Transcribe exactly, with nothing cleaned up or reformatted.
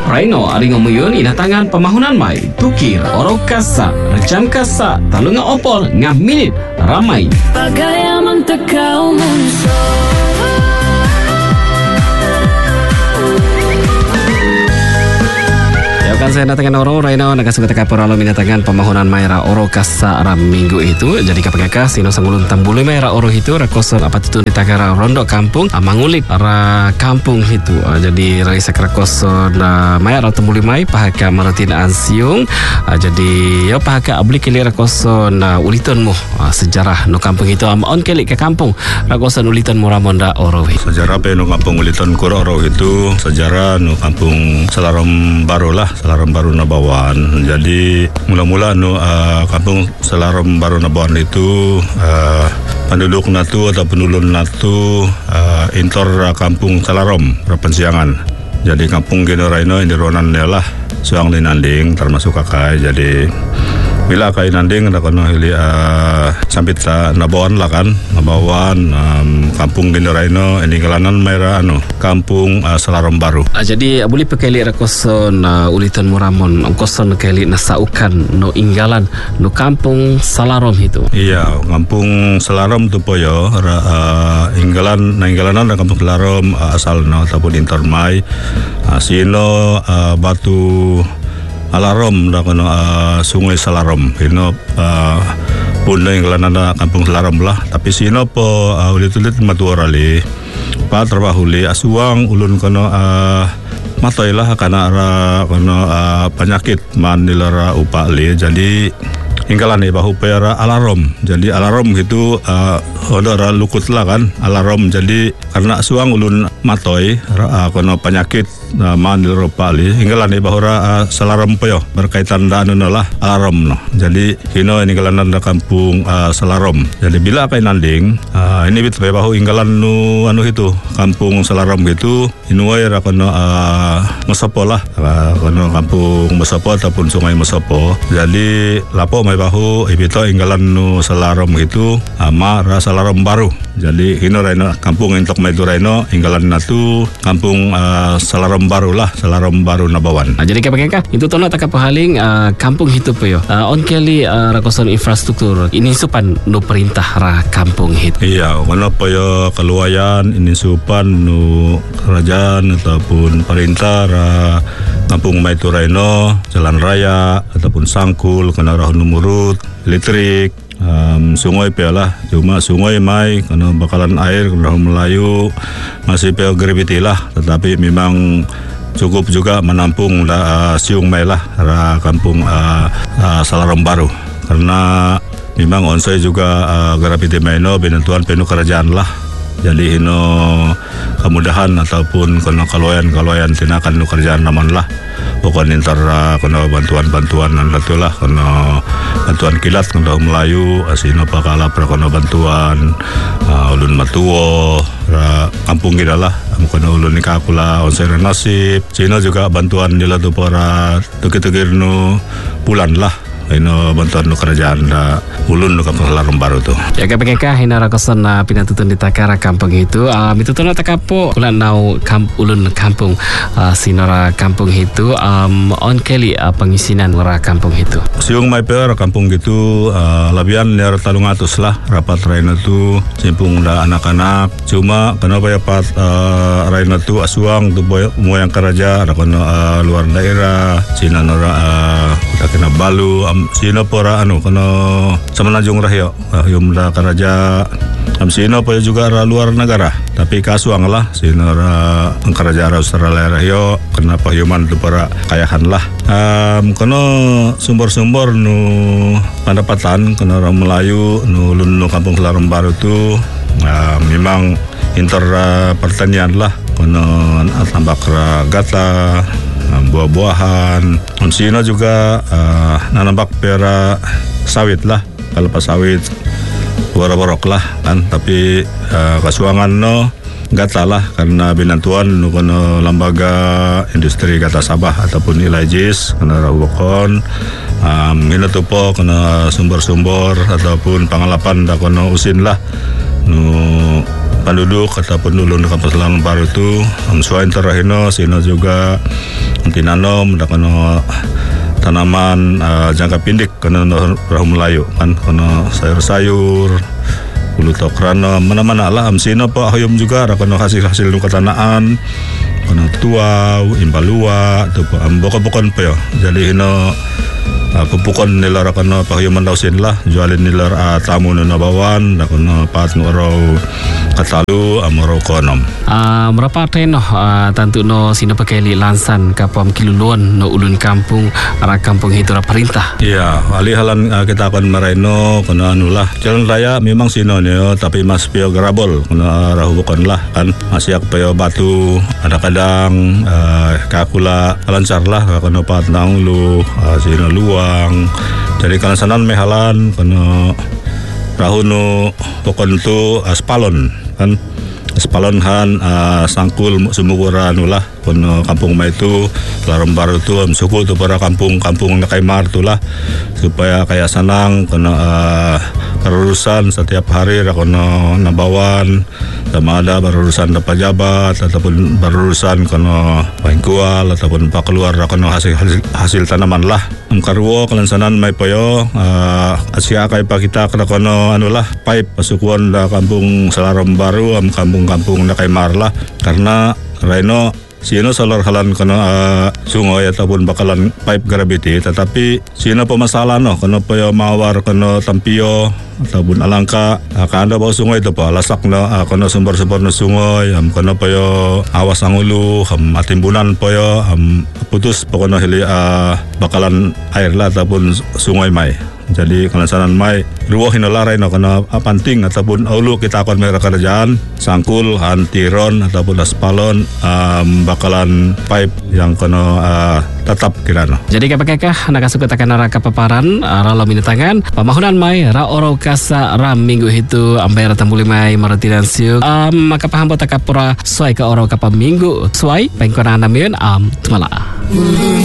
Raino aring umuyun inatangan pemahunan mai tukir oro kasa recam kasa talunga opol ngah minit ramai bagai amang tekau musuh. Kan saya datangkan oro Raino nak suka teka poralo minatangan pemahunan maira oro kasa ram minggu itu jadi kapagaka sino sangulun tambulu maira oro itu rakoson apa itu ditakara rondo kampung mangulik ra kampung itu jadi raisa rakoson maira tambulu mai pahaka maratin ansiung jadi yo pahaka abli kili rakoson ulitonmu sejarah no kampung itu am on kili ke kampung rakoson uliton muramonda oro sejarah pe no kampung uliton kur oro itu sejarah no kampung Selarom Baru lah Selarom Baru Nabawan. Jadi mula-mula no uh, kampung Selarom Baru Nabawan itu uh, penduduk natu atau pendulun natu uh, intor uh, kampung Selarom Rapensiangan. Jadi kampung Gino Raino ini ronan lah suang di Nanding termasuk kakai. Jadi bila kai Nanding ada kono hili uh, sampit uh, Nabawan lah kan Nabawan um, kampung Gino Raino ini kelanan merah anu kampung uh, Selarom Baru. Uh, jadi boleh pakai rakoson uh, ulitan muramon koson kali nasaukan no inggalan no kampung Selarom itu. Iya, kampung Selarom tu poyo uh, inggalan na inggalanan na kampung Selarom uh, asal no ataupun intermai uh, sino uh, batu Alarom da kono uh, sungai Selarom ino uh, pun yang kelana kampung Selarom lah tapi sino po uh, ulit-ulit matuorali pa terbahuli asuang ulun kono uh, matoi lah karena ara kono uh, penyakit manilara upali jadi inggalan ni bahu pera Alarom jadi Alarom gitu uh, odora lukut lah kan Alarom jadi karena suang ulun matoi uh, kono penyakit uh, mandil ropali inggalan ni bahu uh, Selarom poyo berkaitan da anu lah Alarom no jadi hino ini inggalan da kampung uh, Selarom jadi bila kai Nanding uh, ini bit bahu inggalan nu anu itu kampung Selarom gitu inuai ra kono uh, Mesopo lah uh, kono kampung Mesopo ataupun sungai Mesopo jadi lapo bahu ibito inggalan nu Selarom itu ama ra Selarom Baru jadi hino Raino kampung entok maitu Raino inggalan natu kampung uh, Selarom Baru lah Selarom Baru Nabawan. Nah, jadi kapagaka itu tono taka pahaling uh, kampung itu po yo uh, on kali uh, rakoson infrastruktur ini supan no perintah ra kampung itu. Iya kono po yo keluayan ini supan nu kerajaan ataupun perintah ra kampung maitu Raino jalan raya ataupun sangkul kena rahun urut, listrik, um, sungai pialah. Cuma sungai mai karena bakalan air kena Melayu masih pia gravity lah. Tetapi memang cukup juga menampung da, uh, siung mai lah ra kampung uh, uh, Selarom Baru. Karena memang onsai juga uh, gravity mai no benentuan penuh kerajaan lah. Jadi hino kemudahan ataupun kena kaloyan-kaloyan tinakan nu kerjaan naman lah. Pokoknya ntar kena bantuan-bantuan nanti lah kena bantuan kilat kena Melayu asino pakala pra kena bantuan uh, ulun matuo ra kampung kita lah kena ulun nikakula onsai nasib sino juga bantuan nila tu para tukir-tukir nu bulan lah. Ino bantuan nu kerajaan da ulun nu kampung Selarom Baru tu. Ya kapagaka hina rakoson na pinatutun di takara kampung itu. Ah um, mitutun na takapo ulan nau kamp ulun kampung uh, sinora kampung itu um, on kali uh, pengisinan wara kampung itu. Siung mai per kampung gitu uh, labian ner talungatus lah rapat Raina tu simpung da anak-anak. Cuma kenapa ya pat uh, Raina tu asuang tu boy moyang keraja rakon uh, luar daerah Cina nora uh, kena balu sino pora anu kono Semenanjung Rahyo yum da karaja am sino po juga ra luar negara tapi kasuang lah sino ra karaja Australia Rahyo kenapa human tu para kayahan lah um, kono sumber-sumber nu pendapatan kono orang Melayu nu ulun nu kampung Selarom Baru tu uh, memang inter uh, pertanian lah kono tambak ra gata buah-buahan. Sino juga uh, nanambak pera sawit lah. Kalau pas sawit borok-borok lah kan. Tapi uh, kasuangan no gata lah karena binantuan no kono lembaga industri gata Sabah ataupun Ilajis kena rawakon. Um, ino tupo kena sumber-sumber ataupun pangalapan da kono usin lah. No penduduk ataupun ulun kampung Selarom Baru itu um, selain terahino sino juga tinanom dak kono tanaman uh, jangka pendek kono rahu Melayu kan kono sayur-sayur ulu tokrana mana-mana lah am sino po hayom juga dak kono hasil-hasil nu ketanaan kono tuau imbalua tu po am bokon-bokon po yo jadi hino Uh, pupukon nila rakano pahayuman daw sinla jualin nila uh, tamu na nabawan nakano pat ngoro katalu amoro konom uh, berapa teno uh, tantu no sino pakeli lansan kapam kiluluan no ulun kampung ara kampung hitura perintah iya ali halan uh, kita akan meraino kono anulah jalan raya memang sino nyo tapi mas pio grabol kono rahubukon lah kan masih pio batu ada kadang uh, kakula lancar lah kono pat nang lu uh, sino luar jadi kalau sanan mehalan kono rahuno pokon tu aspalon kan aspalon han uh, sangkul sumuguran ulah kono kampung mai itu Selarom Baru tu am suku tu para kampung-kampung nakaimar tu lah supaya kaya sanang kono uh, berurusan setiap hari kono nabawan sama ada berurusan pejabat ataupun berurusan kono pangkual ataupun pak keluar kono hasil hasil, hasil tanaman lah amkarwo kelansanan mai poyo uh, asia kai pa kita kana kono anulah pipe pasukuan da kampung Selarom Baru am kampung-kampung nakaimar lah karena Reno sino solar halan kono uh, sungai ataupun bakalan pipe gravity tetapi sino pemasalah no kono payo mawar kono tampio ataupun alangka uh, kanda bawa sungai itu pa lasak no uh, kono sumber-sumber no sungai am kono payo awas angulu am atimbunan payo am putus pokono hili uh, bakalan air lah ataupun sungai mai jadi kelansanan mai ruah hinolarai no kena panting ataupun aulu kita akan mereka kerjaan sangkul hantiron ataupun aspalon um, bakalan pipe yang kena uh, tetap kira no. Jadi kapakakah nak suka takan arah kapaparan arah lo tangan pamahunan mai ra oro kasa ram minggu itu ambai ra tambuli mai maratinan siuk um, maka paham bota kapura suai ke oro kapam minggu suai pengkona namion am tumala.